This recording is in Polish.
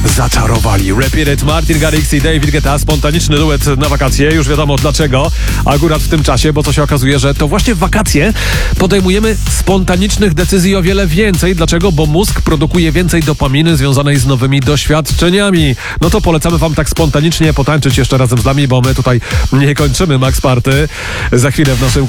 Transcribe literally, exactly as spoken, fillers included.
zaczarowali. Repeat It, Martin Garrix i David Guetta, spontaniczny duet na wakacje. Już wiadomo dlaczego. Akurat w tym czasie, bo to się okazuje, że to właśnie w wakacje podejmujemy spontanicznych decyzji o wiele więcej. Dlaczego? Bo mózg produkuje więcej dopaminy związanej z nowymi doświadczeniami. No to polecamy wam tak spontanicznie potańczyć jeszcze razem z nami, bo my tutaj nie kończymy Max Party. Za chwilę w naszym